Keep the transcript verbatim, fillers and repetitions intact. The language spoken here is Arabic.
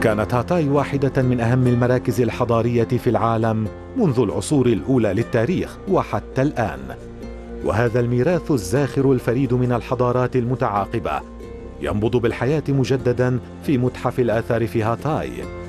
كانت هاتاي واحدة من أهم المراكز الحضارية في العالم منذ العصور الأولى للتاريخ وحتى الآن، وهذا الميراث الزاخر الفريد من الحضارات المتعاقبة ينبض بالحياة مجددا في متحف الآثار في هاتاي.